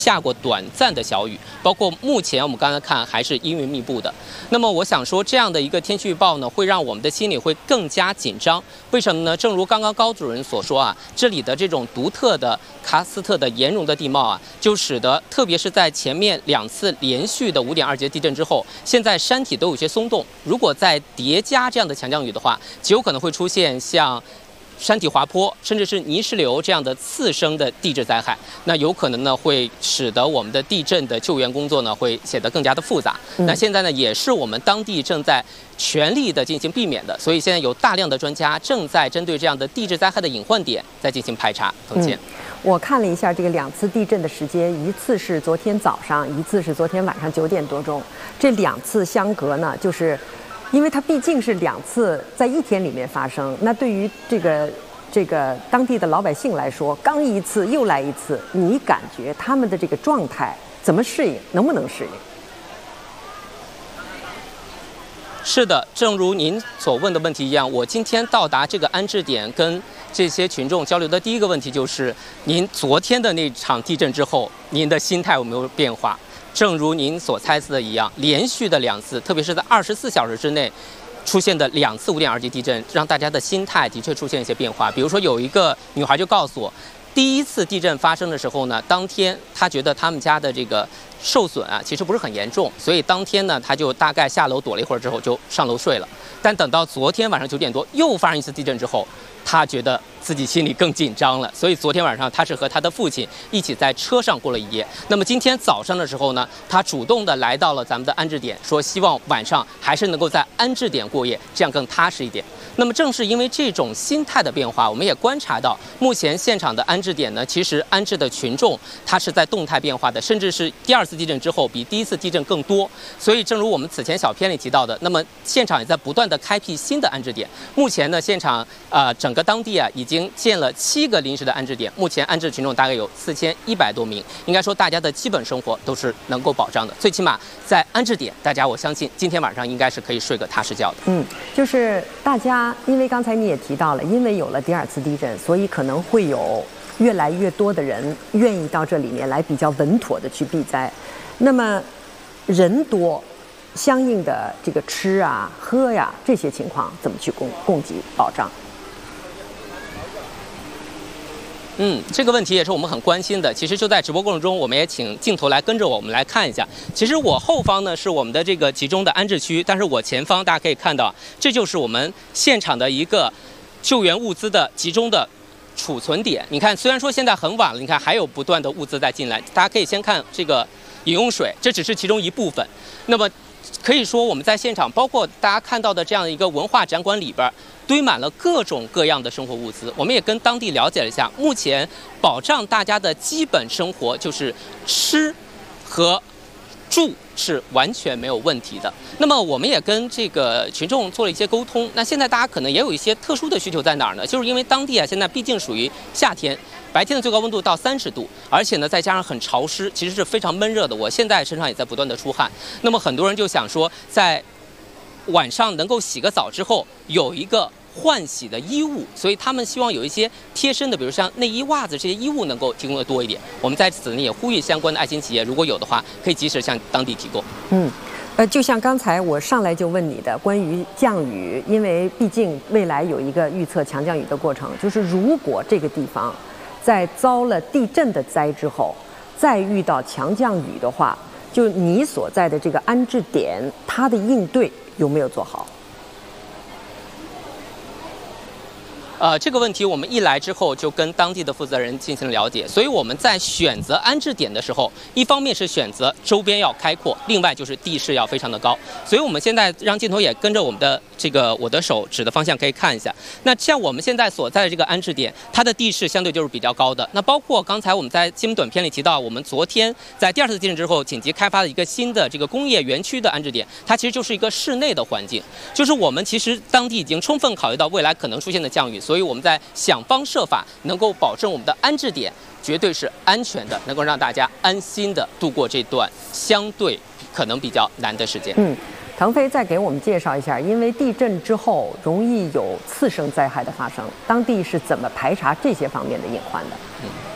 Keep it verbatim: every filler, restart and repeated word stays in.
下过短暂的小雨，包括目前我们刚才看还是阴云密布的。那么我想说，这样的一个天气预报呢，会让我们的心里会更加紧张。为什么呢？正如刚刚高主任所说啊，这里的这种独特的喀斯特的岩溶的地貌啊，就使得特别是在前面两次连续的五点二级地震之后，现在山体都有些松动。如果再叠加这样的强降雨的话，极有可能会出现像山体滑坡，甚至是泥石流这样的次生的地质灾害，那有可能呢会使得我们的地震的救援工作呢会显得更加的复杂。嗯、那现在呢也是我们当地正在全力的进行避免的，所以现在有大量的专家正在针对这样的地质灾害的隐患点在进行排查。冯倩、嗯， 我看了一下这个两次地震的时间，一次是昨天早上，一次是昨天晚上九点多钟，这两次相隔呢就是。因为它毕竟是两次在一天里面发生，那对于这个这个当地的老百姓来说，刚一次又来一次，你感觉他们的这个状态怎么适应，能不能适应？ 是的，正如您所问的问题一样，我今天到达这个安置点，跟这些群众交流的第一个问题就是：您昨天的那场地震之后，您的心态有没有变化？正如您所猜测的一样，连续的两次，特别是在二十四小时之内出现的两次五点二级地震，让大家的心态的确出现一些变化。比如说，有一个女孩就告诉我，第一次地震发生的时候呢，当天她觉得他们家的这个受损啊，其实不是很严重，所以当天呢，她就大概下楼躲了一会儿之后就上楼睡了。但等到昨天晚上九点多又发生一次地震之后，她觉得自己心里更紧张了，所以昨天晚上他是和他的父亲一起在车上过了一夜。那么今天早上的时候呢，他主动的来到了咱们的安置点，说希望晚上还是能够在安置点过夜，这样更踏实一点。那么正是因为这种心态的变化，我们也观察到，目前现场的安置点呢，其实安置的群众他是在动态变化的，甚至是第二次地震之后比第一次地震更多。所以正如我们此前小片里提到的，那么现场也在不断的开辟新的安置点。目前呢，现场呃整个当地啊已经建了七个临时的安置点，目前安置群众大概有四千一百多名，应该说大家的基本生活都是能够保障的。最起码在安置点，大家我相信今天晚上应该是可以睡个踏实觉的。 嗯，就是大家，因为刚才你也提到了，因为有了第二次地震，所以可能会有越来越多的人愿意到这里面来比较稳妥的去避灾。那么人多，相应的这个吃啊、喝呀这些情况怎么去供供给保障？ 嗯，这个问题也是我们很关心的。其实就在直播过程中，我们也请镜头来跟着我们来看一下。其实我后方呢是我们的这个集中的安置区，但是我前方大家可以看到，这就是我们现场的一个救援物资的集中的储存点。你看，虽然说现在很晚了，你看还有不断的物资在进来。大家可以先看这个饮用水，这只是其中一部分。那么可以说我们在现场，包括大家看到的这样一个文化展馆里边，堆满了各种各样的生活物资。我们也跟当地了解了一下，目前保障大家的基本生活就是吃和住是完全没有问题的。那么我们也跟这个群众做了一些沟通。那现在大家可能也有一些特殊的需求在哪儿呢？就是因为当地啊现在毕竟属于夏天，白天的最高温度到三十度，而且呢再加上很潮湿，其实是非常闷热的。我现在身上也在不断的出汗。那么很多人就想说，在晚上能够洗个澡之后有一个换洗的衣物，所以他们希望有一些贴身的，比如像内衣、袜子这些衣物能够提供的多一点。我们在此呢也呼吁相关的爱心企业，如果有的话，可以及时向当地提供。 嗯，呃，就像刚才我上来就问你的关于降雨，因为毕竟未来有一个预测强降雨的过程，就是如果这个地方在遭了地震的灾之后，再遇到强降雨的话，就你所在的这个安置点，它的应对有没有做好？ 呃，这个问题我们一来之后就跟当地的负责人进行了了解，所以我们在选择安置点的时候，一方面是选择周边要开阔，另外就是地势要非常的高。所以我们现在让镜头也跟着我们的这个我的手指的方向可以看一下。那像我们现在所在的这个安置点，它的地势相对就是比较高的。那包括刚才我们在新闻短片里提到，我们昨天在第二次地震之后紧急开发的一个新的这个工业园区的安置点，它其实就是一个室内的环境，就是我们其实当地已经充分考虑到未来可能出现的降雨。所以我们在想方设法能够保证我们的安置点绝对是安全的，能够让大家安心的度过这段相对可能比较难的时间。 嗯，腾飞再给我们介绍一下，因为地震之后容易有次生灾害的发生，当地是怎么排查这些方面的隐患的？嗯。